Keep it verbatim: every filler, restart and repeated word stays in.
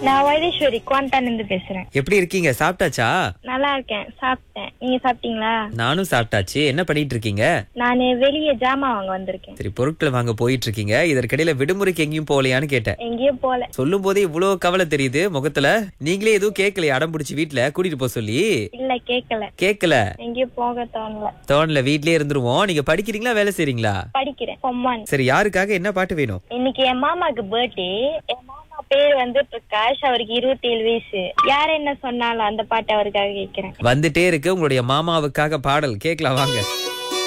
நான் வைத்தீஸ்வரி குவாண்டான் இருந்து பேசுறேன். எப்படி இருக்கீங்க? சாப்பிட்டாச்சா? நல்லா இருக்கேன், சாப்பிட்டேன். நீங்க சாப்பிட்டீங்களா? நானும் சாப்பிட்டாச்சு. என்ன பண்ணிட்டு இருக்கீங்க? நானு வெளியே ஜாமான் வாங்க வந்திருக்கேன். சரி, பொருட்கள் வாங்க போயிட்டு இருக்கீங்க. இதற்கிடையில விடுமுறைக்கு எங்கேயும் போகலையான்னு கேட்டேன். எங்கேயும் போல. சொல்லும் போதே இவ்வளவு கவலை தெரியுது முகத்துல. நீங்களே எதுவும் கேட்கலையா? அடம் பிடிச்சி வீட்டுல கூட்டிட்டு போக சொல்லி? இல்ல, கேட்கல. கேட்கல? எங்கேயும் போக தோணல. தோணல, வீட்லயே இருந்துருவோம். நீங்க படிக்கிறீங்களா, வேலை செய்றீங்களா? படிக்கிறேன். பொம்மான். சரி, யாருக்காக என்ன பாட்டு வேணும்? இன்னைக்கு என் மாமாக்கு பர்த்டே. என் மாமா பேர் வந்து பிரகாஷ். அவருக்கு இருபத்தி ஏழு வயசு. யார் என்ன சொன்னாலும் அந்த பாட்டு அவருக்காக கேட்கிறேன். வந்துட்டே இருக்கு உங்களுடைய மாமாவுக்காக பாடல். கேட்கலாம் வாங்க.